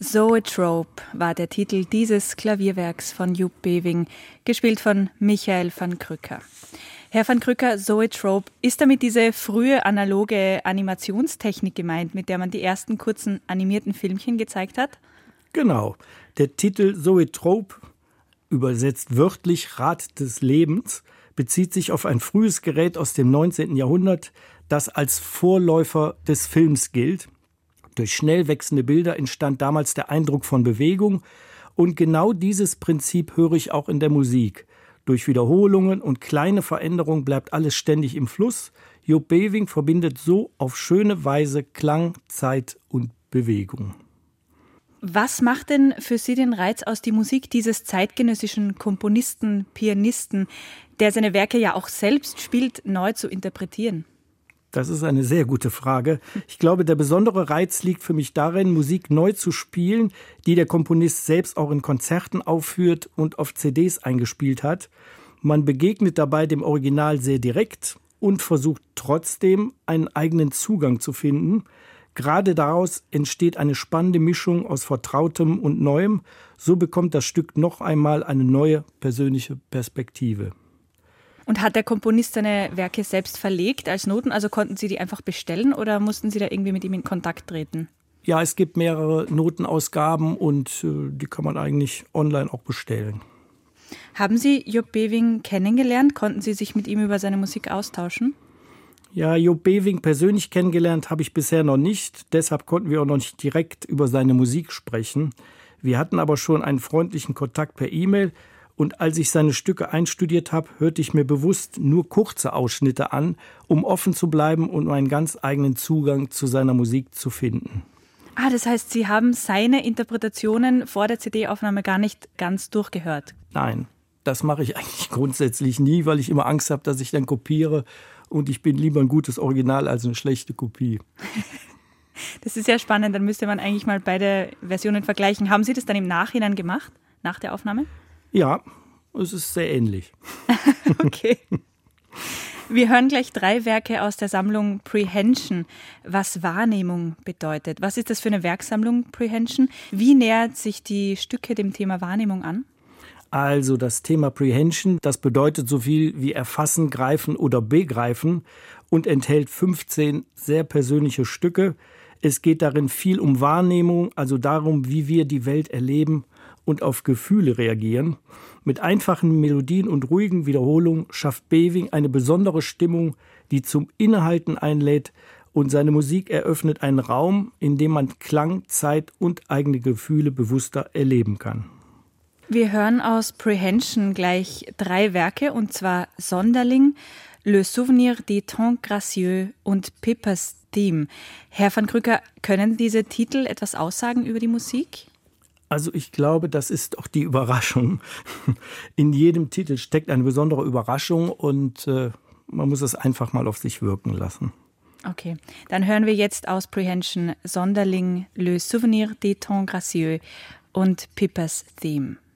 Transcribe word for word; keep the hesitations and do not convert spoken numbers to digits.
Zoetrope war der Titel dieses Klavierwerks von Joep Beving, gespielt von Michael van Krücker. Herr van Krücker, Zoetrope, ist damit diese frühe analoge Animationstechnik gemeint, mit der man die ersten kurzen animierten Filmchen gezeigt hat? Genau. Der Titel Zoetrope, übersetzt wörtlich Rad des Lebens, bezieht sich auf ein frühes Gerät aus dem neunzehnten Jahrhundert, das als Vorläufer des Films gilt. Durch schnell wechselnde Bilder entstand damals der Eindruck von Bewegung. Und genau dieses Prinzip höre ich auch in der Musik. Durch Wiederholungen und kleine Veränderungen bleibt alles ständig im Fluss. Joep Beving verbindet so auf schöne Weise Klang, Zeit und Bewegung. Was macht denn für Sie den Reiz aus, die Musik dieses zeitgenössischen Komponisten, Pianisten, der seine Werke ja auch selbst spielt, neu zu interpretieren? Das ist eine sehr gute Frage. Ich glaube, der besondere Reiz liegt für mich darin, Musik neu zu spielen, die der Komponist selbst auch in Konzerten aufführt und auf C Ds eingespielt hat. Man begegnet dabei dem Original sehr direkt und versucht trotzdem einen eigenen Zugang zu finden. Gerade daraus entsteht eine spannende Mischung aus Vertrautem und Neuem. So bekommt das Stück noch einmal eine neue persönliche Perspektive. Und hat der Komponist seine Werke selbst verlegt als Noten? Also konnten Sie die einfach bestellen oder mussten Sie da irgendwie mit ihm in Kontakt treten? Ja, es gibt mehrere Notenausgaben und äh, die kann man eigentlich online auch bestellen. Haben Sie Joep Beving kennengelernt? Konnten Sie sich mit ihm über seine Musik austauschen? Ja, Joep Beving persönlich kennengelernt habe ich bisher noch nicht. Deshalb konnten wir auch noch nicht direkt über seine Musik sprechen. Wir hatten aber schon einen freundlichen Kontakt per E-Mail. Und als ich seine Stücke einstudiert habe, hörte ich mir bewusst nur kurze Ausschnitte an, um offen zu bleiben und einen ganz eigenen Zugang zu seiner Musik zu finden. Ah, das heißt, Sie haben seine Interpretationen vor der C D-Aufnahme gar nicht ganz durchgehört? Nein, das mache ich eigentlich grundsätzlich nie, weil ich immer Angst habe, dass ich dann kopiere. Und ich bin lieber ein gutes Original als eine schlechte Kopie. Das ist sehr spannend, dann müsste man eigentlich mal beide Versionen vergleichen. Haben Sie das dann im Nachhinein gemacht, nach der Aufnahme? Ja, es ist sehr ähnlich. Okay. Wir hören gleich drei Werke aus der Sammlung Prehension, was Wahrnehmung bedeutet. Was ist das für eine Werksammlung, Prehension? Wie nähert sich die Stücke dem Thema Wahrnehmung an? Also das Thema Prehension, das bedeutet so viel wie erfassen, greifen oder begreifen und enthält fünfzehn sehr persönliche Stücke. Es geht darin viel um Wahrnehmung, also darum, wie wir die Welt erleben und auf Gefühle reagieren. Mit einfachen Melodien und ruhigen Wiederholungen schafft Beving eine besondere Stimmung, die zum Innehalten einlädt, und seine Musik eröffnet einen Raum, in dem man Klang, Zeit und eigene Gefühle bewusster erleben kann. Wir hören aus Prehension gleich drei Werke, und zwar Sonderling, Le Souvenir des Temps Gracieux und Pippa's Theme. Herr van Krücker, können diese Titel etwas aussagen über die Musik? Also ich glaube, das ist auch die Überraschung. In jedem Titel steckt eine besondere Überraschung und äh, man muss es einfach mal auf sich wirken lassen. Okay, dann hören wir jetzt aus Prehension Sonderling, Le Souvenir des Temps Gracieux und Pippa's Theme.